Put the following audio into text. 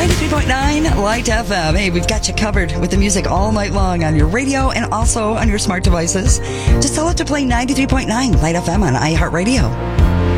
93.9 Light FM. Hey, we've got you covered with the music all night long on your radio and also on your smart devices. Just tell it to play 93.9 Light FM on iHeartRadio.